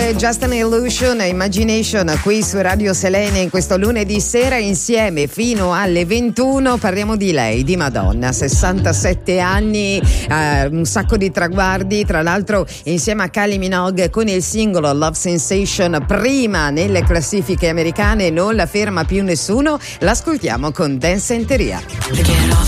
Just an Illusion, Imagination qui su Radio Selene in questo lunedì sera insieme fino alle 21. Parliamo di lei, di Madonna, 67 anni, un sacco di traguardi, tra l'altro insieme a Kylie Minogue con il singolo Love Sensation, prima nelle classifiche americane, non la ferma più nessuno. L'ascoltiamo con Dance Santeria.